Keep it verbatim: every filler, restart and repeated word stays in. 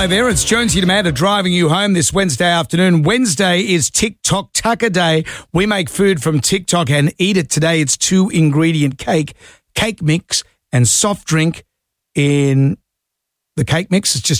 Hi there, it's Jonesy and Amanda driving you home this Wednesday afternoon. Wednesday is TikTok Tucker Day. We make food from TikTok and eat it today. It's two ingredient cake, cake mix and soft drink in the cake mix. It's just